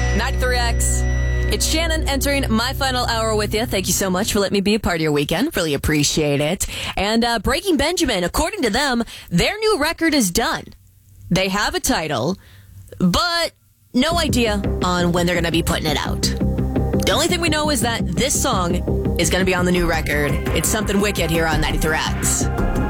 93X. It's Shannon entering my final hour with you. Thank you so much for letting me be a part of your weekend. Really appreciate it. And Breaking Benjamin, according to them, their new record is done. They have a title, but no idea on when they're going to be putting it out. The only thing we know is that this song is going to be on the new record. It's Something Wicked here on 93X.